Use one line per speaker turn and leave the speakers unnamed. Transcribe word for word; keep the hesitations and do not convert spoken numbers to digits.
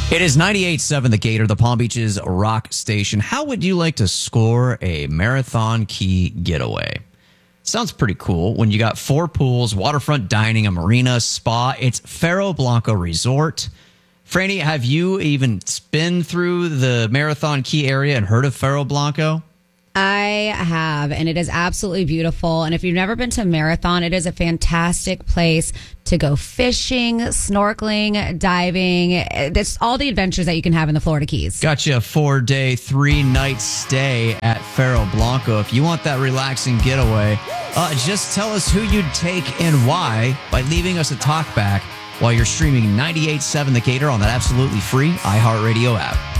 It is ninety-eight point seven The Gator, the Palm Beach's rock station. How would you like to score a Marathon Key getaway? Sounds pretty cool. When you got four pools, waterfront dining, a marina, spa. It's Faro Blanco Resort. Franny, have you even been through the Marathon Key area and heard of Faro Blanco?
I have, and it is absolutely beautiful. And if you've never been to Marathon, it is a fantastic place to go fishing, snorkeling, diving. It's all the adventures that you can have in the Florida Keys.
Gotcha. Four-day, three-night stay at Faro Blanco. If you want that relaxing getaway, uh, just tell us who you'd take and why by leaving us a talkback while you're streaming ninety-eight point seven The Gator on that absolutely free iHeartRadio app.